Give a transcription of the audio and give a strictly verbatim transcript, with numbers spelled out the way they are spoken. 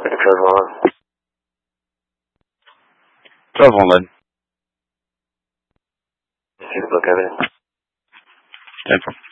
twelve one. twelve one, lead. Look at it. ten four.